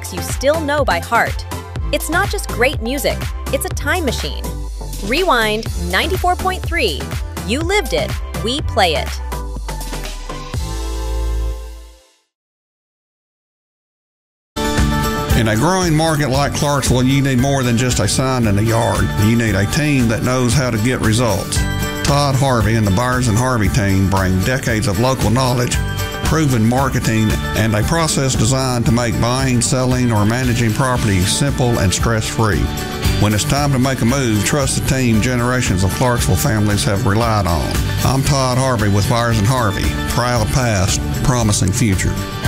hits you still know by heart. It's not just great music, it's a time machine. Rewind 94.3. You lived it, we play it. In a growing market like Clarksville, you need more than just a sign in the yard. You need a team that knows how to get results. Todd Harvey and the Byers and Harvey team bring decades of local knowledge, proven marketing, and a process designed to make buying, selling, or managing property simple and stress-free. When it's time to make a move, trust the team generations of Clarksville families have relied on. I'm Todd Harvey with Byers and Harvey. Proud past, promising future.